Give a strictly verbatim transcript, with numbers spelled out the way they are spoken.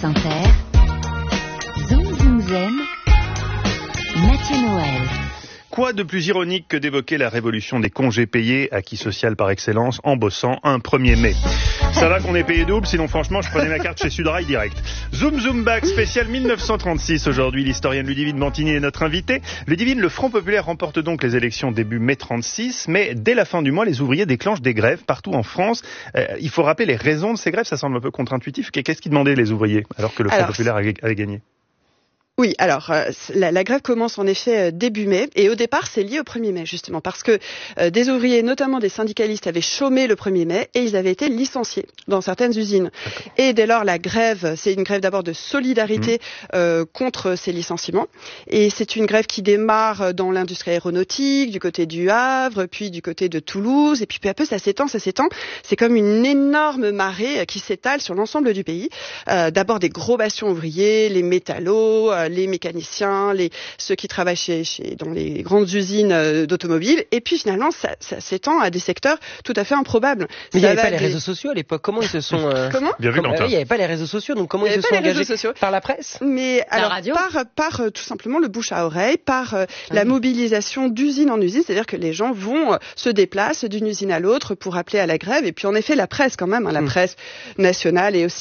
France Inter, Zoom Zoom Zen, Mathieu Noël. Quoi de plus ironique que d'évoquer la révolution des congés payés, acquis social par excellence, en bossant un premier mai. Ça va qu'on est payé double, sinon franchement je prenais ma carte chez Sudrail direct. Zoom Zoom Back, spécial dix-neuf cent trente-six. Aujourd'hui, l'historienne Ludivine Bantigny est notre invitée. Ludivine, le Front Populaire remporte donc les élections début mai trente-six, mais dès la fin du mois, les ouvriers déclenchent des grèves partout en France. Euh, il faut rappeler les raisons de ces grèves, ça semble un peu contre-intuitif. Qu'est-ce qu'ils demandaient les ouvriers, alors que le Front alors, Populaire avait, avait gagné? Oui, alors euh, la, la grève commence en effet euh, début mai, et au départ c'est lié au premier mai justement, parce que euh, des ouvriers, notamment des syndicalistes, avaient chômé le premier mai et ils avaient été licenciés dans certaines usines. D'accord. Et dès lors la grève, c'est une grève d'abord de solidarité mmh. euh, contre ces licenciements, et c'est une grève qui démarre dans l'industrie aéronautique, du côté du Havre, puis du côté de Toulouse, et puis peu à peu ça s'étend, ça s'étend. C'est comme une énorme marée qui s'étale sur l'ensemble du pays. Euh, d'abord des gros bastions ouvriers, les métallos, euh, les mécaniciens, les, ceux qui travaillent chez, chez, dans les grandes usines euh, d'automobiles. Et puis finalement, ça, ça s'étend à des secteurs tout à fait improbables. Mais il n'y avait pas des... les réseaux sociaux à l'époque. Comment ils se sont... Euh... Comment Bien vu, Comme, euh, Il n'y avait pas les réseaux sociaux, donc comment ils, ils se sont engagés par la presse? Mais la alors, radio par, par euh, tout simplement le bouche à oreille, par euh, ah la oui. mobilisation d'usine en usine, c'est-à-dire que les gens vont, euh, se déplacent d'une usine à l'autre pour appeler à la grève. Et puis en effet, la presse quand même, hein, la mmh. presse nationale et aussi